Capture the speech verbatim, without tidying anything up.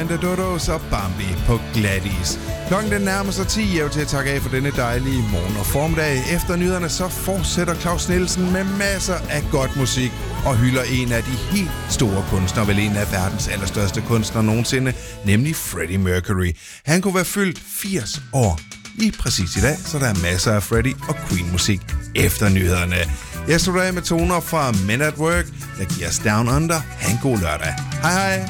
Dodos og Bambi på glatis. Klokken den nærmer sig ti. Jeg vil til at takke af for denne dejlige morgen og formiddag. Efter nyhederne så fortsætter Claus Nielsen med masser af godt musik og hylder en af de helt store kunstnere, vel en af verdens allerstørste kunstnere nogensinde, nemlig Freddie Mercury. Han kunne være fyldt firs år lige præcis i dag, så der er masser af Freddie og Queen musik efter nyhederne. Jeg står der med toner fra Men at Work, der giver os Down Under. Ha' en god lørdag. Hej hej!